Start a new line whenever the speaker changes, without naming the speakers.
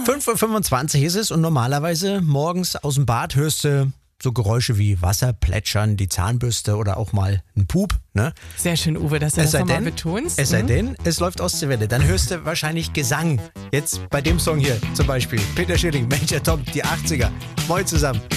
5:25 Uhr ist es und normalerweise morgens aus dem Bad hörst du so Geräusche wie Wasser plätschern, die Zahnbürste oder auch mal ein Pup. Ne?
Sehr schön, Uwe, dass du das nochmal betonst.
Es sei denn, es läuft Ostseewelle. Dann hörst du wahrscheinlich Gesang. Jetzt bei dem Song hier zum Beispiel. Peter Schilling, Major Tom, die 80er. Moin zusammen.